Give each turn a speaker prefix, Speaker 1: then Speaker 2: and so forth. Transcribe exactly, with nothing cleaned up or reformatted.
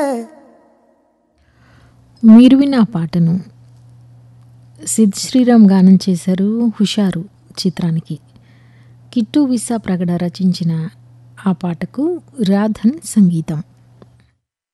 Speaker 1: మీరు విన్న ఆ పాటను సిద్ శ్రీరామ్ గానం చేశారు హుషారు చిత్రానికి. కిట్టు విసా ప్రగడ రచించిన ఆ పాటకు రాధన్ సంగీతం.